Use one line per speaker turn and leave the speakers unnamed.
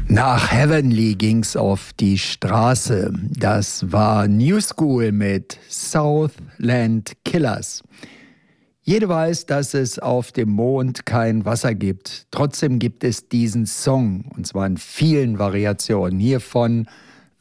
Nach Heavenly ging's auf die Straße. Das war New School mit Southland Killers. Jede weiß, dass es auf dem Mond kein Wasser gibt. Trotzdem gibt es diesen Song, und zwar in vielen Variationen. Hier von